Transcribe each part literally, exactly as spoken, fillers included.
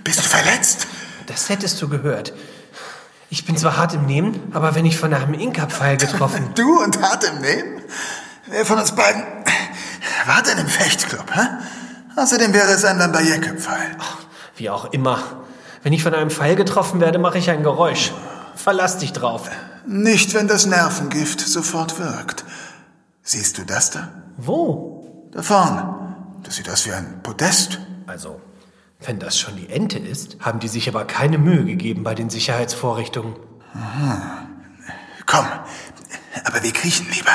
Bist du verletzt? Das hättest du gehört. Ich bin zwar hart im Nehmen, aber wenn ich von einem Inka-Pfeil getroffen... Du und hart im Nehmen? Wer von uns beiden war denn im Fechtclub, hä? Außerdem wäre es ein Lambayeke-Pfeil. Wie auch immer. Wenn ich von einem Pfeil getroffen werde, mache ich ein Geräusch. Verlass dich drauf. Nicht, wenn das Nervengift sofort wirkt. Siehst du das da? Wo? Da vorne. Das sieht aus wie ein Podest. Also, wenn das schon die Ente ist, haben die sich aber keine Mühe gegeben bei den Sicherheitsvorrichtungen. Aha. Komm, aber wir kriechen lieber.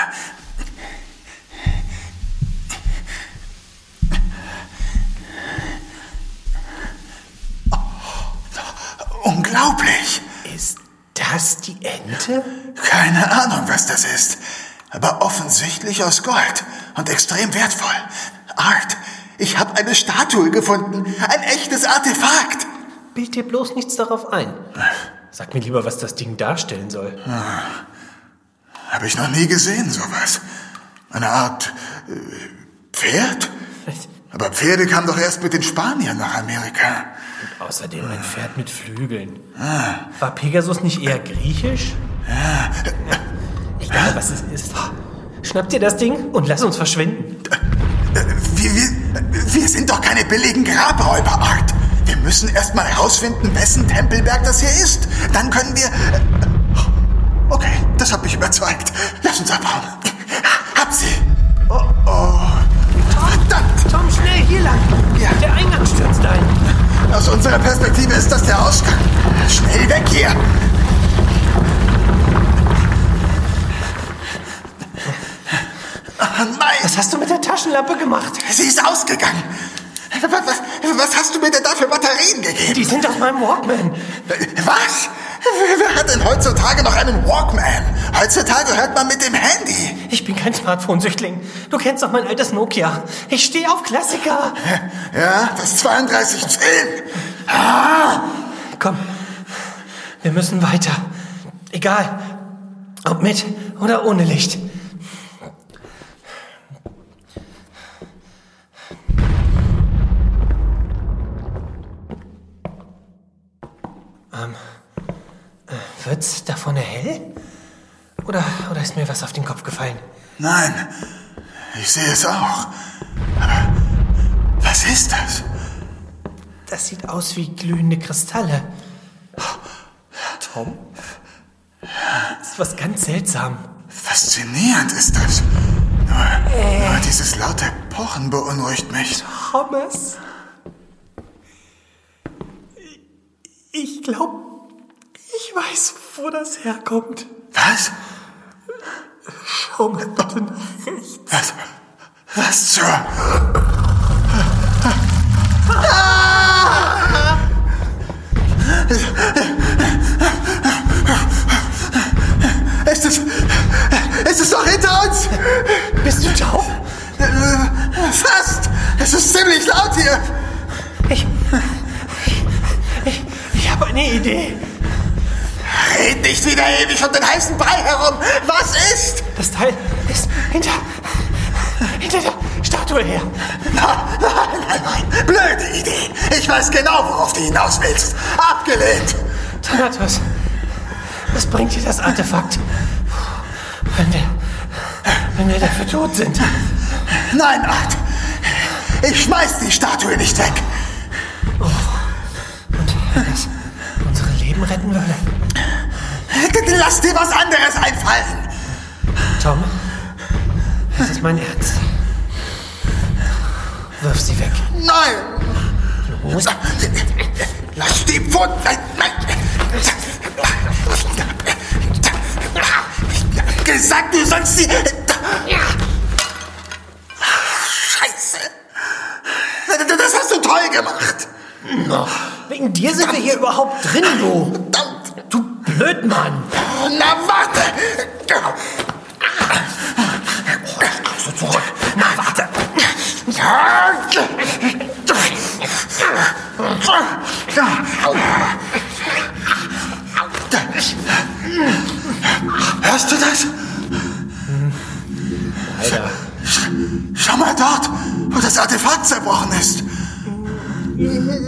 Oh, unglaublich. Ist das die Ente? Keine Ahnung, was das ist. Aber offensichtlich aus Gold und extrem wertvoll. Art, ich habe eine Statue gefunden. Ein echtes Artefakt. Bild dir bloß nichts darauf ein. Sag mir lieber, was das Ding darstellen soll. Ah, habe ich noch nie gesehen, sowas. Eine Art äh, Pferd? Aber Pferde kamen doch erst mit den Spaniern nach Amerika. Und außerdem ein Pferd mit Flügeln. Ah. War Pegasus nicht eher griechisch? Ja. Egal, was es ist. Schnapp dir das Ding und lass uns verschwinden. Wir, wir, wir sind doch keine billigen Grabräuber, Art. Wir müssen erst mal herausfinden, wessen Tempelberg das hier ist. Dann können wir... Okay, das hat mich überzeugt. Lass uns abhauen. Hab sie. Oh, oh. Verdammt. Tom, schnell, hier lang. Ja. Der Eingang stürzt ein. Aus unserer Perspektive ist das der Ausgang. Schnell weg hier. Oh nein. Was hast du mit der Taschenlampe gemacht? Sie ist ausgegangen. Was, was, was hast du mir denn da für Batterien gegeben? Die sind aus meinem Walkman. Was? Wer hat denn heutzutage noch einen Walkman? Heutzutage hört man mit dem Handy. Ich bin kein Smartphone-Süchtling. Du kennst doch mein altes Nokia. Ich stehe auf Klassiker. Ja, das zweiunddreißig zehn. Ah. Komm, wir müssen weiter. Egal, ob mit oder ohne Licht. Ähm, äh, wird's da vorne hell? Oder, oder ist mir was auf den Kopf gefallen? Nein, ich sehe es auch. Aber was ist das? Das sieht aus wie glühende Kristalle. Tom? Das ist was ganz seltsam. Faszinierend ist das. Nur, äh. nur dieses laute Pochen beunruhigt mich. Thomas? Ich glaube, ich weiß, wo das herkommt. Was? Schau mal bitte nach rechts. Was? Was zur... Es ist... Es ist doch hinter uns! Bist du taub? Fast! Es ist ziemlich laut hier! Ich... Ich... Ich habe eine Idee. Red nicht wieder ewig um den heißen Brei herum! Was ist? Das Teil ist hinter... hinter der Statue her. Nein, nein, nein, nein. Blöde Idee. Ich weiß genau, worauf du hinaus willst. Abgelehnt. Thanatos, was bringt dir das Artefakt? Wenn wir... wenn wir dafür tot sind. Nein, Art. Ich schmeiß die Statue nicht weg. Oh. Und wenn das unsere Leben retten würde? Lass dir was anderes einfallen. Tom, das ist mein Ernst. Wirf sie weg. Nein. Los. Lass die Pfoten. Nein, nein. Ich hab gesagt, du sollst sie... Scheiße. Das hast du toll gemacht. No. Wegen dir sind wir hier überhaupt drin, du. Verdammt. Du Blödmann. Na, warte. So zurück. Na, warte. Hörst du das? Leider. Schau mal dort, wo das Artefakt zerbrochen ist.